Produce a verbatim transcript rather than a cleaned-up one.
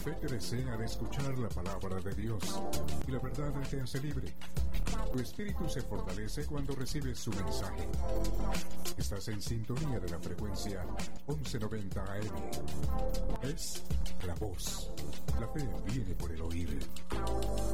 fe te desea de escuchar la palabra de Dios y la verdad te hace libre. Tu espíritu se fortalece cuando recibes su mensaje. Estás en sintonía de la frecuencia once noventa A M. Es la voz. La fe viene por el oír.